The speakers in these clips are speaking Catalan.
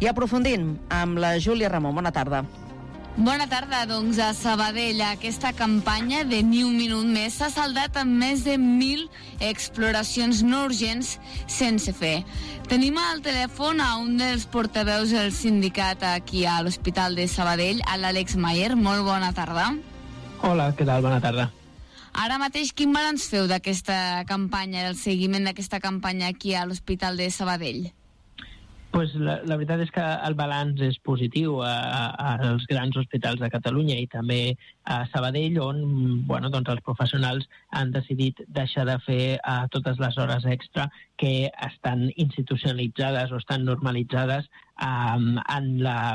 I aprofundim amb la Júlia Ramon. Bona tarda. Bona tarda, doncs a Sabadell aquesta campanya de Ni un minut més s'ha saldat amb més de 1.000 exploracions no urgents sense fer. Tenim al telèfon a un dels portaveus del sindicat aquí a l'Hospital de Sabadell, a l'Àlex Mayer. Molt bona tarda. Hola, què tal? Bona tarda. Ara mateix, quin balanç feu d'aquesta campanya, del seguiment d'aquesta campanya aquí a l'Hospital de Sabadell? Pues la veritat és que el balanç és positiu als grans hospitals de Catalunya i també a Sabadell, on doncs els professionals han decidit deixar de fer totes les hores extra que estan institucionalitzades o estan normalitzades en la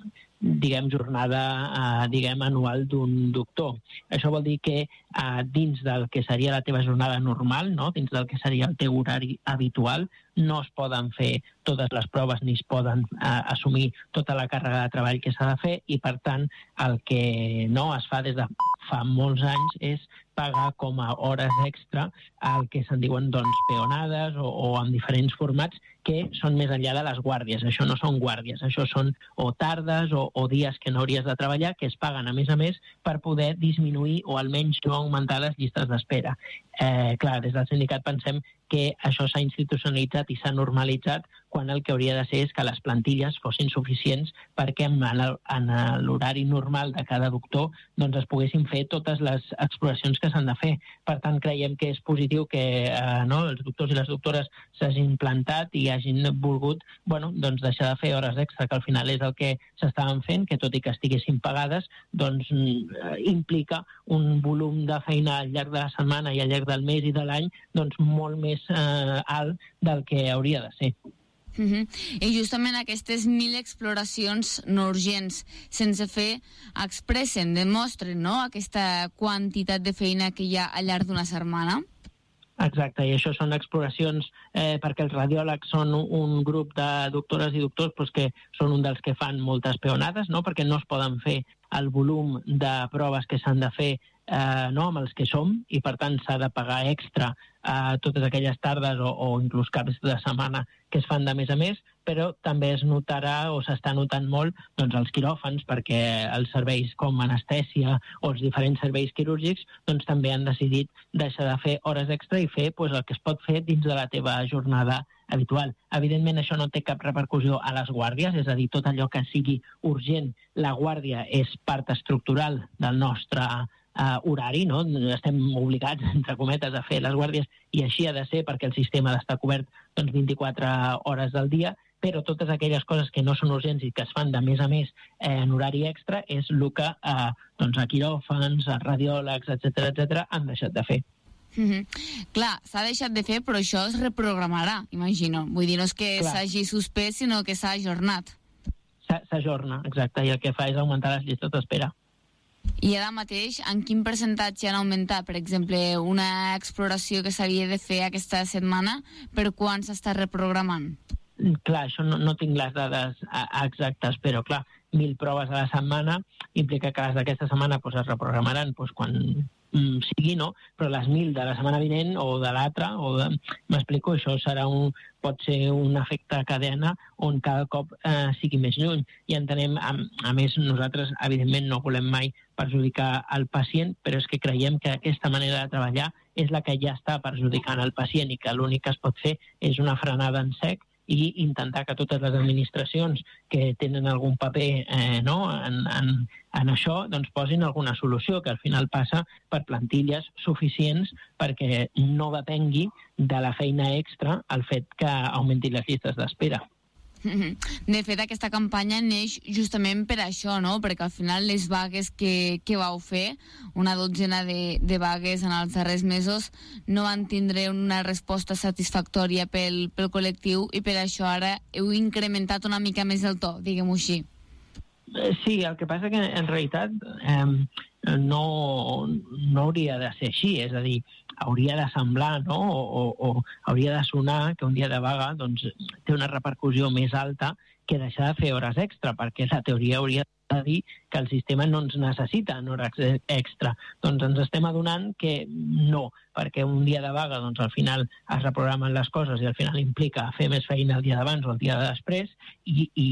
jornada anual d'un doctor. Això vol dir que dins del que seria la teva jornada normal, no? Dins del que seria el teu horari habitual, no es poden fer totes les proves ni es poden assumir tota la càrrega de treball que s'ha de fer i, per tant, el que no es fa des de fa molts anys és pagar com a hores extra el que se'n diuen peonades o en diferents formats que són més enllà de les guàrdies. Això no són guàrdies, això són o tardes o dies que no hauries de treballar, que es paguen a més per poder disminuir o almenys no augmentar les llistes d'espera. Clar, des del sindicat pensem que això s'ha institucionalitzat i s'ha normalitzat quan el que hauria de ser és que les plantilles fossin suficients perquè en l'horari normal de cada doctor es poguessin fer totes les exploracions que s'han de fer. Per tant, creiem que és positiu que els doctors i les doctores s'hagin plantat i hagin volgut deixar de fer hores extra, que al final és el que s'estaven fent, que tot i que estiguessin pagades, implica un volum de feina al llarg de la setmana i al llarg del mes i de l'any molt més alt del que hauria de ser. I justament aquestes 1.000 exploracions no urgents sense fer expressen, demostren aquesta quantitat de feina que hi ha al llarg d'una setmana? Exacte, i això són exploracions perquè els radiòlegs són un grup de doctores i doctors que són un dels que fan moltes peonades, perquè no es poden fer el volum de proves que s'han de fer amb els que som, i per tant s'ha de pagar extra totes aquelles tardes o inclús caps de setmana que es fan de més a més, però també es notarà o s'està notant molt els quiròfans, perquè els serveis com anestèsia o els diferents serveis quirúrgics també han decidit deixar de fer hores extra i fer el que es pot fer dins de la teva jornada habitual. Evidentment, això no té cap repercussió a les guàrdies, és a dir, tot allò que sigui urgent, la guàrdia és part estructural del nostre horari, no? Estem obligats, entre cometes, a fer les guàrdies i així ha de ser perquè el sistema ha d'estar cobert 24 hores del dia, però totes aquelles coses que no són urgents i que es fan de més a més en horari extra és el que a quiròfans, a radiòlegs, etc., han deixat de fer. Clar, s'ha deixat de fer, però això es reprogramarà, imagino. Vull dir, no és que s'hagi suspès, sinó que s'ha ajornat. S'ajorna, exacte, i el que fa és augmentar les llistes d'espera. I ara mateix, en quin percentatge han augmentat? Per exemple, una exploració que s'havia de fer aquesta setmana, per quan s'està reprogramant? Clar, això no tinc les dades exactes, però clar, 1.000 proves a la setmana implica que les d'aquesta setmana es reprogramaran quan sigui, no? Però les 1.000 de la setmana vinent o de l'altra, m'explico, això pot ser un efecte cadena on cada cop sigui més lluny. I entenem, a més, nosaltres evidentment no volem mai perjudicar el pacient, però és que creiem que aquesta manera de treballar és la que ja està perjudicant el pacient i que l'únic que es pot fer és una frenada en sec i intentar que totes les administracions que tenen algun paper en això posin alguna solució, que al final passa per plantilles suficients perquè no depengui de la feina extra el fet que augmentin les llistes d'espera. De fet, aquesta campanya neix justament per això, no? Perquè al final les vagues que vau fer, una dotzena de vagues en els darrers mesos, no van tindre una resposta satisfactòria pel col·lectiu i per això ara heu incrementat una mica més el to, diguem-ho així. Sí, el que passa que en realitat no hauria de ser així, és a dir, hauria de semblar, no? o hauria de sonar que un dia de vaga té una repercussió més alta que deixar de fer hores extra, perquè la teoria hauria de dir que el sistema no ens necessita en hores extra. Doncs ens estem adonant que no, perquè un dia de vaga al final es reprogramen les coses i al final implica fer més feina el dia d'abans o el dia de després i